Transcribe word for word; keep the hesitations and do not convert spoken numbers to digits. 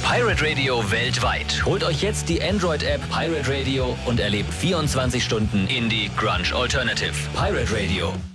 Pirate Radio weltweit. Holt euch jetzt die Android-App Pirate Radio und erlebt vierundzwanzig Stunden Indie Grunge Alternative. Pirate Radio.